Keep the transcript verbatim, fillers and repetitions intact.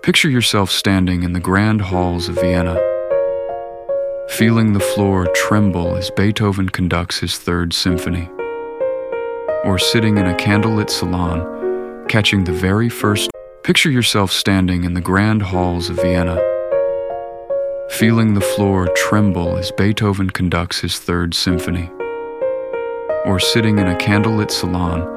Picture yourself standing in the grand halls of Vienna, feeling the floor tremble as Beethoven conducts his Third Symphony, or sitting in a candlelit salon, catching the very first. Picture yourself standing in the grand halls of Vienna, feeling the floor tremble as Beethoven conducts his Third Symphony, or sitting in a candlelit salon,